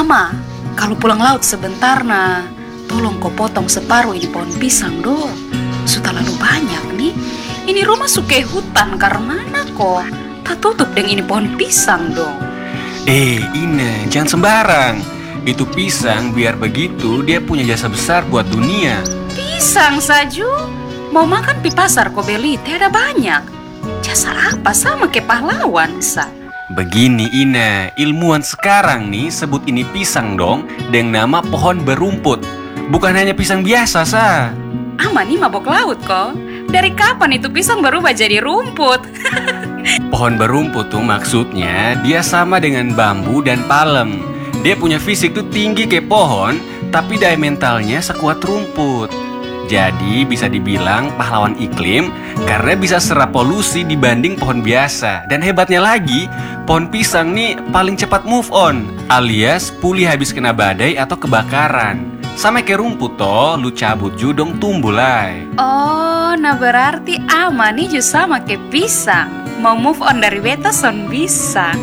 Ama, kalau pulang laut sebentar nah, tolong kau potong separuh ini pohon pisang do. Sudah lalu banyak nih. Ini rumah suke hutan karena mana kok? Tak tutup dengan ini pohon pisang dong. Ina, jangan sembarang. Itu pisang biar begitu dia punya jasa besar buat dunia. Pisang Saju? Mau makan di pasar kau beli, tidak banyak. Jasa apa sama ke pahlawan, Sa? Begini Ina, ilmuwan sekarang nih sebut ini pisang dong dengan nama pohon berumput. Bukan hanya pisang biasa, Sa. Ama nih mabok laut kok. Dari kapan itu pisang berubah jadi rumput? Pohon berumput tuh maksudnya dia sama dengan bambu dan palem. Dia punya fisik tuh tinggi kayak pohon, tapi daya mentalnya sekuat rumput. Jadi bisa dibilang pahlawan iklim karena bisa serap polusi dibanding pohon biasa. Dan hebatnya lagi, pohon pisang nih paling cepat move on, alias pulih habis kena badai atau kebakaran. Sama kayak rumput toh, lu cabut judong tumbuh lai. Oh, nah berarti Ama nih juga sama kayak pisang. Mau move on dari beta son bisa.